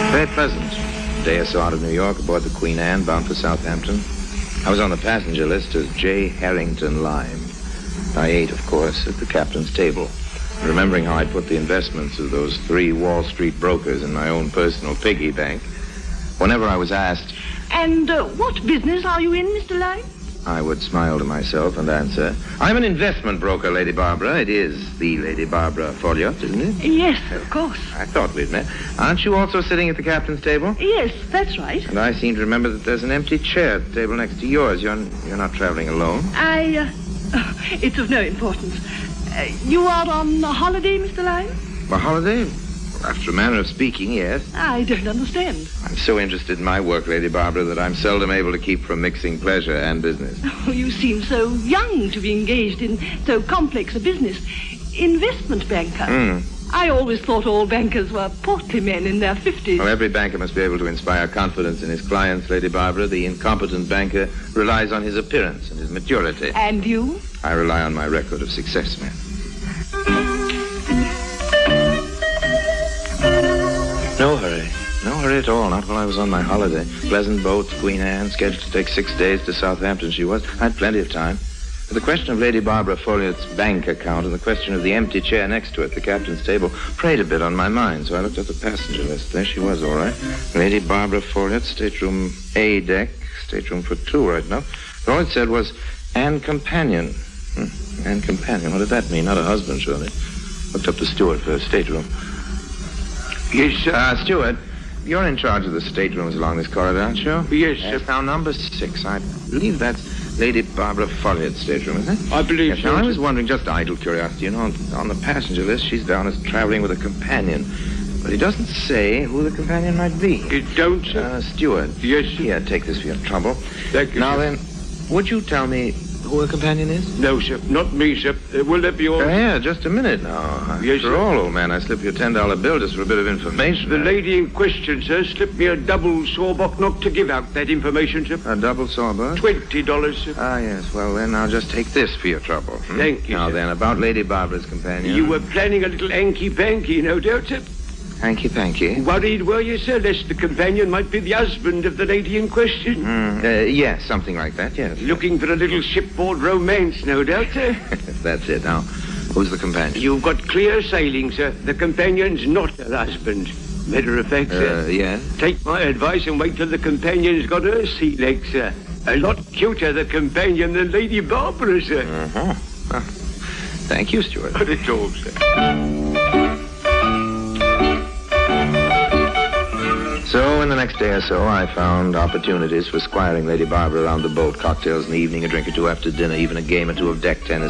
Very pleasant. Day or so out of New York aboard the Queen Anne, bound for Southampton. I was on the passenger list as J. Harrington Lime. I ate, of course, at the captain's table, remembering how I'd put the investments of those 3 Wall Street brokers in my own personal piggy bank. Whenever I was asked, "And what business are you in, Mr. Lime?" I would smile to myself and answer, "I'm an investment broker, Lady Barbara. It is the Lady Barbara Folliot, isn't it?" "Yes, of course." I thought we'd met. Aren't you also sitting at the captain's table? "Yes, that's right." And I seem to remember that there's an empty chair at the table next to yours. You're not traveling alone. It's of no importance. You are on a holiday, Mr. Lime? A holiday? After a manner of speaking, yes. I don't understand. I'm so interested in my work, Lady Barbara, that I'm seldom able to keep from mixing pleasure and business. Oh, you seem so young to be engaged in so complex a business. Investment banker. I always thought all bankers were portly men in their 50s. Well, every banker must be able to inspire confidence in his clients, Lady Barbara. The incompetent banker relies on his appearance and his maturity. And you? I rely on my record of success, ma'am. No hurry. No hurry at all, not while I was on my holiday. Pleasant boat, Queen Anne, scheduled to take 6 days to Southampton she was. I had plenty of time. But the question of Lady Barbara Folliot's bank account and the question of the empty chair next to it, the captain's table, preyed a bit on my mind, so I looked at the passenger list. There she was, all right. Lady Barbara Folliot, stateroom A deck, stateroom for 2 right now. But all it said was, "and companion." And companion, what did that mean? Not a husband, surely. Looked up the steward for her stateroom. Yes, sir. Steward, you're in charge of the staterooms along this corridor, aren't you? Yes, sir. Yes, now, number 6. I believe that's Lady Barbara Folliot's stateroom, isn't it? I believe Yes, so. now, I was wondering, just idle curiosity, on the passenger list, she's down as traveling with a companion. But he doesn't say who the companion might be. You don't, sir? Steward. Yes, sir. Here, take this for your trouble. Thank you, Now, sir. then, would you tell me who her companion is? No, sir. Not me, sir. Will that be all? Yeah, just a minute now. Yes, After sir. all, old man, I slip you a $10 bill just for a bit of information. The lady in question, sir, slipped me a double sawbuck not to give out that information, sir. A double sawbuck? $20, sir. Ah, yes. Well, then I'll just take this for your trouble. Thank you, Now, sir. then, about Lady Barbara's companion. You were planning a little hanky-panky, no doubt, sir. Hanky-panky? Worried, were you, sir, lest the companion might be the husband of the lady in question? Yes, something like that, yes. Looking for a little shipboard romance, no doubt, sir. That's it. Now, who's the companion? You've got clear sailing, sir. The companion's not her husband. Matter of fact, sir. Yes? Take my advice and wait till the companion's got her sea legs, sir. A lot cuter, the companion, than Lady Barbara, sir. Well, thank you, Stuart. Not at all, sir. So, in the next day or so, I found opportunities for squiring Lady Barbara around the boat, cocktails in the evening, a drink or two after dinner, even a game or two of deck tennis.